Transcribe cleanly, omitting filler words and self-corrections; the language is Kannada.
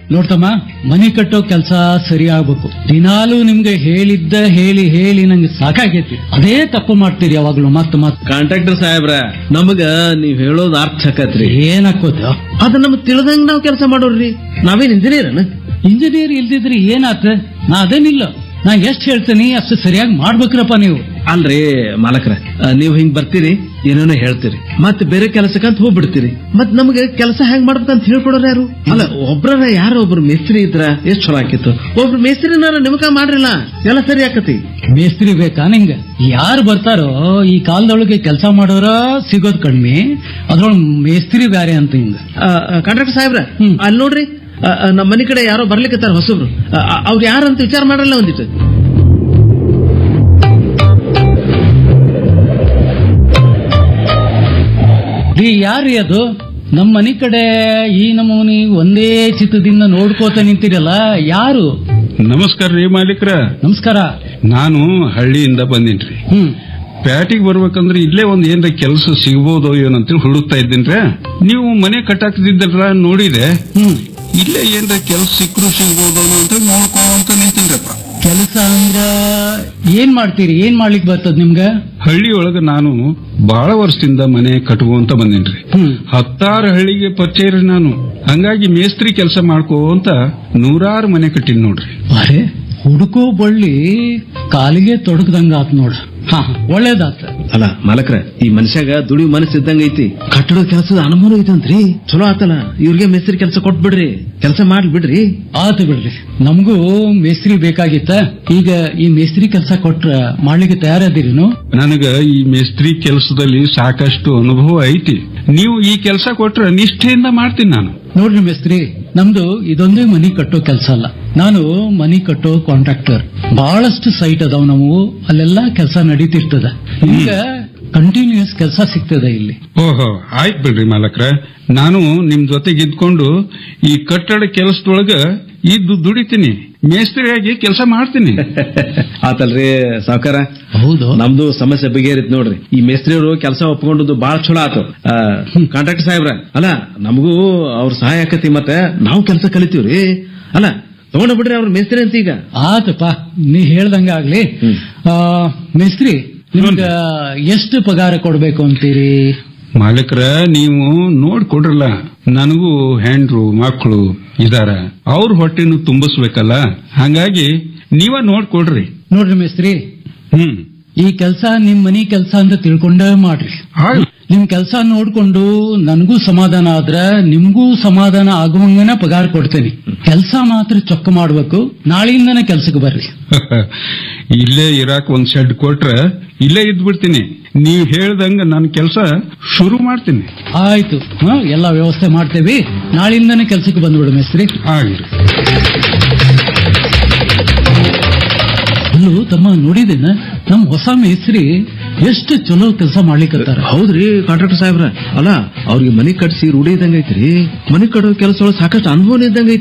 ನೋಡ್ತಮ್ಮ, ಮನೆ ಕಟ್ಟೋ ಕೆಲಸ ಸರಿ ಆಗ್ಬೇಕು. ದಿನಾಲೂ ನಿಮ್ಗೆ ಹೇಳಿದ್ದ ಹೇಳಿ ಹೇಳಿ ನಂಗೆ ಸಾಕಾಗೈತಿ. ಅದೇ ತಪ್ಪು ಮಾಡ್ತೀರಿ ಯಾವಾಗ್ಲೂ ಮತ್ ಕಾಂಟ್ರಾಕ್ಟರ್ ಸಾಹೇಬ್ರ, ನಮಗ ನೀವ್ ಹೇಳೋದ್ ಅರ್ಥ ಆಕತ್ರಿ. ಏನಾಕೋತ? ಅದ ನಮಗ್ ತಿಳಿದಂಗ ನಾವ್ ಕೆಲಸ ಮಾಡೋರ್ರಿ. ನಾವೇನ್ ಇಂಜಿನಿಯರ್ ಇಂಜಿನಿಯರ್ ಇಲ್ದಿದ್ರಿ ಏನಾತ? ನಾ ಅದೇನಿಲ್ಲ, ನಾ ಎಷ್ಟ್ ಹೇಳ್ತೇನಿ ಅಷ್ಟು ಸರಿಯಾಗಿ ಮಾಡ್ಬೇಕ್ರಪ್ಪ ನೀವು. ಅಲ್ರಿ ಮಾಲಕ್ರ, ನೀವ್ ಹಿಂಗ್ ಬರ್ತೀರಿ, ಏನೇನೋ ಹೇಳ್ತೀರಿ, ಮತ್ ಬೇರೆ ಕೆಲಸಕ್ಕಂತ ಹೋಗ್ಬಿಡ್ತೀರಿ. ಮತ್ ನಮ್ಗೆ ಕೆಲಸ ಹೆಂಗ್ ಮಾಡ್ಬೇಕಂತ ಹೇಳ್ಕೊಡೋರು ಯಾರು? ಅಲ್ಲ, ಯಾರೋ ಒಬ್ರು ಮೇಸ್ತ್ರಿ ಇದ್ರ ಎಷ್ಟ್ ಚಲೋ ಆಕಿತ್ತು. ಒಬ್ರು ಮೇಸ್ತ್ರಿನಾರ ನಿಮಗ ಮಾಡ್ರಿಲ್ಲ, ಎಲ್ಲ ಸರಿ ಆಕತಿ. ಮೇಸ್ತ್ರಿ ಬೇಕಾ ನಿಂಗ? ಯಾರು ಬರ್ತಾರೋ ಈ ಕಾಲದೊಳಗೆ ಕೆಲಸ ಮಾಡೋರ ಸಿಗೋದ್ ಕಡಿಮೆ, ಅದ್ರೊಳಗ್ ಮೇಸ್ತ್ರಿ ಬ್ಯಾರೆ ಅಂತ ಹಿಂಗ. ಕಾಂಟ್ರಾಕ್ಟರ್ ಸಾಹೇಬ್ರ, ಅಲ್ಲಿ ನೋಡ್ರಿ, ನಮ್ಮ ಮನೆ ಕಡೆ ಯಾರೋ ಬರ್ಲಿಕ್ಕತ್ತಾರ ಹೊಸಬ್ರು. ಅವ್ರು ಯಾರಂತ ವಿಚಾರ ಮಾಡಲ್ಲ ಒಂದಿಟ್ಟು. ಯಾರ್ರೀ ಅದು? ನಮ್ಮ ಮನೆ ಕಡೆ ಈ ನಮೂನಿ ಒಂದೇ ಚಿತ್ತದಿಂದ ನೋಡ್ಕೋತ ನಿಂತಿರಲ್ಲ, ಯಾರು? ನಮಸ್ಕಾರ ರೀ ಮಾಲೀಕ್ರ. ನಮಸ್ಕಾರ. ನಾನು ಹಳ್ಳಿಯಿಂದ ಬಂದಿನ್ರಿ. ಪ್ಯಾಟಿಗೆ ಬರ್ಬೇಕಂದ್ರೆ ಇಲ್ಲೇ ಒಂದ್ ಏನ್ರ ಕೆಲಸ ಸಿಗ್ಬೋದೋ ಏನಂತ ಹುಡುಕ್ತಾ ಇದ್ದೀನ್ರ. ನೀವು ಮನೆ ಕಟ್ಟಾಕ್ತಿದ್ದಲ್ರ, ನೋಡಿದೆ. ಇಲ್ಲೇ ಏನ್ರ ಕೆಲಸ ಸಿಕ್ಕರು ಸಿಗ್ಬೋದೋ ಅಂತ ನೋಡ್ಕೊಂತ ನಿಂತಿದ್ದಪ್ಪ. ಕೆಲಸ ಅಂದ್ರ ಏನ್ ಮಾಡ್ತೀರಿ? ಏನ್ ಮಾಡ್ಲಿಕ್ ಬರ್ತದ ನಿಮ್ಗ? ಹಳ್ಳಿಯೊಳಗ ನಾನು ಬಹಳ ವರ್ಷದಿಂದ ಮನೆ ಕಟ್ಟುವಂತ ಬಂದೇನ್ರಿ. 10 ಹಳ್ಳಿಗೆ ಪರಿಚಯ ರೀ ನಾನು. ಹಂಗಾಗಿ ಮೇಸ್ತ್ರಿ ಕೆಲಸ ಮಾಡ್ಕೋ ಅಂತ 100 ಮನೆ ಕಟ್ಟಿನ್ ನೋಡ್ರಿ. ಅರೆ, ಹುಡುಕೋ ಬಳ್ಳಿ ಕಾಲಿಗೆ ತೊಡಗದಂಗ ಆತ್ ನೋಡ. ಒಳ್ಳೇದಾತ. ಅಲ್ಲ ಮಾಲಕ್ರ, ಈ ಮನುಷ್ಯಾಗ ದುಡಿ ಮನಸ್ಸಿದ್ದಂಗ ಐತಿ. ಕಟ್ಟಡದ ಕೆಲಸದ ಅನುಭವ ಐತಂತ್ರಿ. ಚಲೋ ಆತಲ್ಲ, ಇವ್ರಿಗೆ ಮೇಸ್ತ್ರಿ ಕೆಲಸ ಕೊಟ್ಬಿಡ್ರಿ, ಕೆಲಸ ಮಾಡ್ಲಿ ಬಿಡ್ರಿ. ಆತ ಬಿಡ್ರಿ, ನಮಗೂ ಮೇಸ್ತ್ರಿ ಬೇಕಾಗಿತ್ತ. ಈಗ ಈ ಮೇಸ್ತ್ರಿ ಕೆಲಸ ಕೊಟ್ರ ಮಾಡ್ಲಿಕ್ಕೆ ತಯಾರದಿರಿನು? ನನಗ ಈ ಮೇಸ್ತ್ರಿ ಕೆಲಸದಲ್ಲಿ ಸಾಕಷ್ಟು ಅನುಭವ ಐತಿ. ನೀವು ಈ ಕೆಲಸ ಕೊಟ್ರ ನಿಷ್ಠೆಯಿಂದ ಮಾಡ್ತೀನಿ ನಾನು. ನೋಡ್ರಿ ಮೇಸ್ತ್ರಿ, ನಮ್ದು ಇದೊಂದೇ ಮನಿ ಕಟ್ಟೋ ಕೆಲಸ ಅಲ್ಲ, ನಾನು ಮನಿ ಕಟ್ಟೋ ಕಾಂಟ್ರಾಕ್ಟರ್. ಬಹಳಷ್ಟು ಸೈಟ್ ಅದಾವ್ ನಾವು, ಅಲ್ಲೆಲ್ಲಾ ಕೆಲಸ ನಡೀತಿರ್ತದ. ಈಗ ಕಂಟಿನ್ಯೂಸ್ ಕೆಲಸ ಸಿಗ್ತದೆ ಇಲ್ಲಿ. ಓಹೋ, ಆಯ್ತು ಬಿಡ್ರಿ ಮಾಲಕ್ರ. ನಾನು ನಿಮ್ ಜೊತೆಗೆ ಇದ್ಕೊಂಡು ಈ ಕಟ್ಟಡ ಕೆಲಸದೊಳಗ ಇದ್ದು ದುಡಿತೀನಿ, ಮೇಸ್ತ್ರಿಯಾಗಿ ಕೆಲಸ ಮಾಡ್ತೀನಿ. ಆತಲ್ರಿ ಸಾವ್ಕಾರ. ಹೌದು, ನಮ್ದು ಸಮಸ್ಯೆ ಬಗೆಹರಿತ್ ನೋಡ್ರಿ. ಈ ಮೇಸ್ತ್ರಿಯವರು ಕೆಲಸ ಒಪ್ಕೊಂಡದ್ದು ಬಾಳ ಚಲೋ ಆತು. ಕಾಂಟ್ರಾಕ್ಟರ್ ಸಾಹೇಬ್ರ, ಅಲ್ಲ ನಮಗೂ ಅವ್ರ ಸಹಾಯ ಆಕತಿ, ಮತ್ತೆ ನಾವು ಕೆಲಸ ಕಲಿತೀವ್ರಿ. ಅಲ್ಲ ತಗೊಂಡ ಬಿಡ್ರಿ ಅವ್ರ ಮೇಸ್ತ್ರಿ ಅಂತ. ಈಗ ಆತಪ್ಪ, ನೀ ಹೇಳ್ದಂಗ ಆಗ್ಲಿ. ಮೇಸ್ತ್ರಿ, ನಿಮ್ಗ ಎಷ್ಟು ಪಗಾರ ಕೊಡ್ಬೇಕು ಅಂತೀರಿ? ಮಾಲಕ್ರ, ನೀವು ನೋಡ್ಕೊಡ್ರಲ್ಲ, ನನಗೂ ಹೆಂಡ್ರು ಮಕ್ಕಳು ಇದಾರ, ಅವ್ರ ಹೊಟ್ಟೆನು ತುಂಬಿಸ್ಬೇಕಲ್ಲ. ಹಂಗಾಗಿ ನೀವ ನೋಡ್ಕೊಡ್ರಿ. ನೋಡ್ರಿ ಮೇಸ್ತ್ರಿ, ಈ ಕೆಲಸ ನಿಮ್ ಮನಿ ಕೆಲಸ ಅಂತ ತಿಳ್ಕೊಂಡ ಮಾಡ್ರಿ. ನಿಮ್ ಕೆಲಸ ನೋಡ್ಕೊಂಡು ನನಗೂ ಸಮಾಧಾನ ಆದ್ರ ನಿಮ್ಗೂ ಸಮಾಧಾನ ಆಗುವಂಗನ ಪಗಾರ ಕೊಡ್ತೇನೆ. ಕೆಲಸ ಮಾತ್ರ ಚೊಕ್ಕ ಮಾಡ್ಬೇಕು. ನಾಳೆಯಿಂದನೇ ಕೆಲ್ಸಕ್ಕೆ ಬರ್ರಿ. ಇಲ್ಲೇ ಇರಾಕ್ ಒಂದ್ ಶೆಡ್ ಕೊಟ್ರ ಇಲ್ಲೇ ಇದ್ಬಿಡ್ತೀನಿ. ನೀವ್ ಹೇಳ್ದಂಗ ನಾನು ಕೆಲಸ ಶುರು ಮಾಡ್ತೀನಿ. ಆಯ್ತು, ಎಲ್ಲಾ ವ್ಯವಸ್ಥೆ ಮಾಡ್ತೇವಿ. ನಾಳೆಯಿಂದನೇ ಕೆಲ್ಸಕ್ಕೆ ಬಂದ್ಬಿಡು ಮೇಸ್ತ್ರಿ. ಆಗ್ಲಿ. ಅಲ್ಲೂ ತಮ್ಮ, ನೋಡಿದೇನ ನಮ್ ಹೊಸ ಮೇಸ್ತ್ರಿ ಎಷ್ಟು ಚಲೋ ಕೆಲಸ ಮಾಡ್ಲಿಕ್ಕತ್ತಾರ. ಹೌದ್ರಿ ಕಾಂಟ್ರಾಕ್ಟರ್ ಸಾಹೇಬ್ರ. ಅಲ್ಲ, ಅವ್ರಿಗೆ ಮನಿ ಕಟ್ಸಿ ರೂಢಿ ಇದ್ದಂಗ ಐತ್ರಿ. ಮನಿ ಕಟ್ಟೋ ಕೆಲಸ ಸಾಕಷ್ಟು ಅನುಭವ ಇದ್ದಂಗ ಐತಿ.